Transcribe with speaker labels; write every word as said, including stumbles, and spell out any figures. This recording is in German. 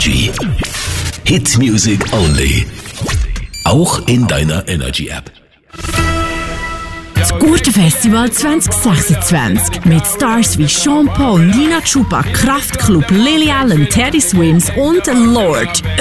Speaker 1: Energy. Hit Music Only. Auch in deiner Energy App.
Speaker 2: Das Gurtenfestival zwanzig sechsundzwanzig mit Stars wie Sean Paul, Nina Chuba, Kraftklub, Lily Allen, Teddy Swims und Lord.